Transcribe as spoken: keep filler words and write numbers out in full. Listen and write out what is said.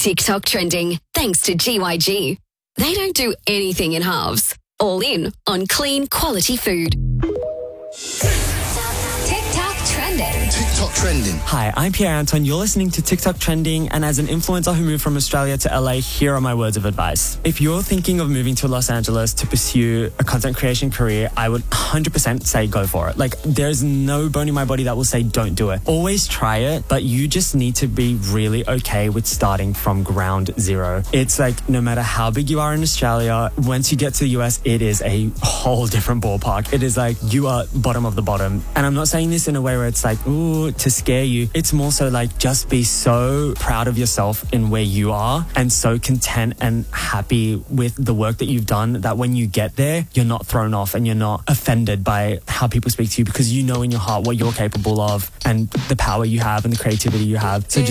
TikTok trending, thanks to G Y G. They don't do anything in halves. All in on clean, quality food. TikTok trending. TikTok trending. Hi, I'm Pierre Anton. You're listening to TikTok Trending, and as an influencer who moved from Australia to L A, here are my words of advice. If you're thinking of moving to Los Angeles to pursue a content creation career, I would one hundred percent say go for it. Like, there's no bone in my body that will say don't do it. Always try it, but you just need to be really okay with starting from ground zero. It's like, no matter how big you are in Australia, once you get to the U S, it is a whole different ballpark. It is like, you are bottom of the bottom. And I'm not saying this in a way where it's like, ooh, to scare you. It's more so like, just be so proud of yourself in where you are and so content and happy with the work that you've done that when you get there, you're not thrown off and you're not offended by how people speak to you, because you know in your heart what you're capable of and the power you have and the creativity you have. So